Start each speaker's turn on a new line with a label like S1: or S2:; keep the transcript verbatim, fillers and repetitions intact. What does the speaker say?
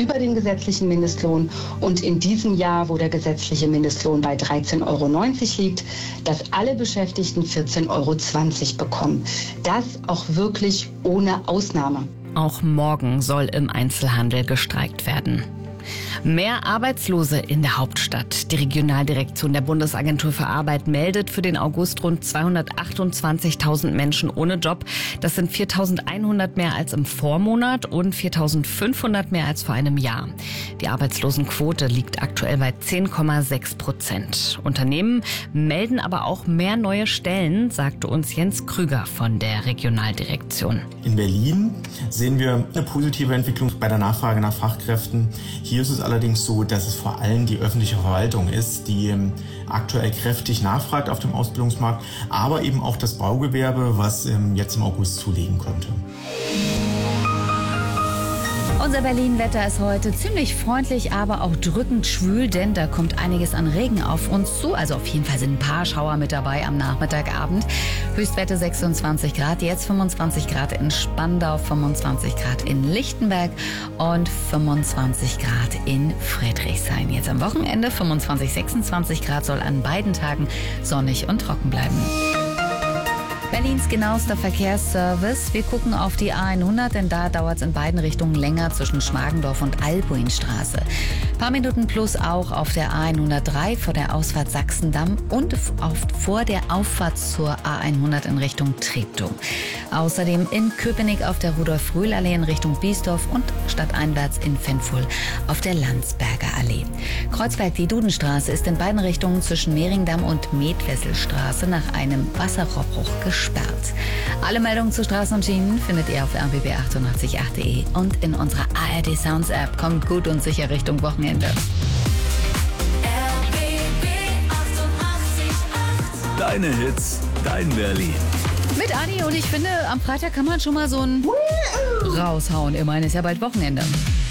S1: über den gesetzlichen Mindestlohn und in diesem Jahr, wo der gesetzliche Mindestlohn bei dreizehn Euro neunzig liegt, dass alle Beschäftigten vierzehn Euro zwanzig bekommen. Das auch wirklich ohne Ausnahme.
S2: Auch morgen soll im Einzelhandel gestreikt werden. Mehr Arbeitslose in der Hauptstadt. Die Regionaldirektion der Bundesagentur für Arbeit meldet für den August rund zweihundertachtundzwanzigtausend Menschen ohne Job. Das sind viertausendeinhundert mehr als im Vormonat und viertausendfünfhundert mehr als vor einem Jahr. Die Arbeitslosenquote liegt aktuell bei zehn Komma sechs Prozent. Unternehmen melden aber auch mehr neue Stellen, sagte uns Jens Krüger von der Regionaldirektion.
S3: In Berlin sehen wir eine positive Entwicklung bei der Nachfrage nach Fachkräften. Hier ist es allerdings so, dass es vor allem die öffentliche Verwaltung ist, die aktuell kräftig nachfragt auf dem Ausbildungsmarkt, aber eben auch das Baugewerbe, was jetzt im August zulegen konnte.
S4: Unser Berlin-Wetter ist heute ziemlich freundlich, aber auch drückend schwül, denn da kommt einiges an Regen auf uns zu. Also auf jeden Fall sind ein paar Schauer mit dabei am Nachmittagabend. Höchstwerte sechsundzwanzig Grad, jetzt fünfundzwanzig Grad in Spandau, fünfundzwanzig Grad in Lichtenberg und fünfundzwanzig Grad in Friedrichshain. Jetzt am Wochenende fünfundzwanzig, sechsundzwanzig Grad, soll an beiden Tagen sonnig und trocken bleiben. Berlins genauester Verkehrsservice. Wir gucken auf die A hundert, denn da dauert es in beiden Richtungen länger zwischen Schmargendorf und Albuinstraße. Ein paar Minuten plus auch auf der A hundertdrei vor der Ausfahrt Sachsendamm und auf, vor der Auffahrt zur A hundert in Richtung Treptow. Außerdem in Köpenick auf der Rudolf-Röhl-Allee in Richtung Biesdorf und stadteinwärts in Fenfuhl auf der Landsberger Allee. Kreuzberg, die Dudenstraße, ist in beiden Richtungen zwischen Mehringdamm und Medwesselstraße nach einem Wasserrohrbruch gesperrt. Alle Meldungen zu Straßen und Schienen findet ihr auf r b b achtundachtzig punkt acht punkt de und in unserer A R D Sounds App. Kommt gut und sicher Richtung Wochenende.
S5: R B B achtundachtzig Komma acht.
S6: Deine Hits, dein Berlin.
S4: Mit Adi, und ich finde, am Freitag kann man schon mal so ein raushauen. Immerhin ist ja bald Wochenende.